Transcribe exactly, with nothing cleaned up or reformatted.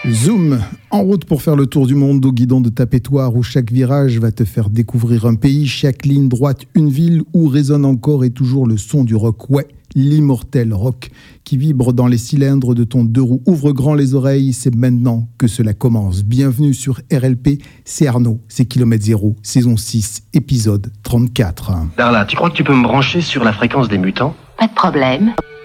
Zoom, en route pour faire le tour du monde au guidon de ta pétoire où chaque virage va te faire découvrir un pays, chaque ligne droite une ville où résonne encore et toujours le son du rock. Ouais, l'immortel rock qui vibre dans les cylindres de ton deux roues. Ouvre grand les oreilles, c'est maintenant que cela commence. Bienvenue sur R L P, c'est Arnaud, c'est Kilomètre Zéro, saison six, épisode trente-quatre. Darla, tu crois que tu peux me brancher sur la fréquence des mutants ? Pas de problème.